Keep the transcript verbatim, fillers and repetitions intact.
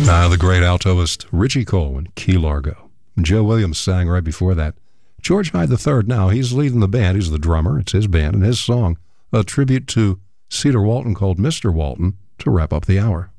Uh, the great altoist Richie Colwin, Key Largo. Joe Williams sang right before that. George Hyde the third now, he's leading the band. He's the drummer. It's his band and his song, a tribute to Cedar Walton called Mister Walton, to wrap up the hour.